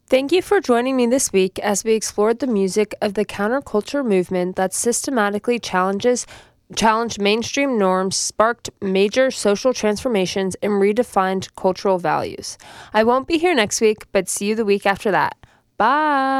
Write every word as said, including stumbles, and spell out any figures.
Thank you for joining me this week as we explored the music of the counterculture movement that systematically challenges challenged mainstream norms, sparked major social transformations, and redefined cultural values. I won't be here next week, but see you the week after that. Bye!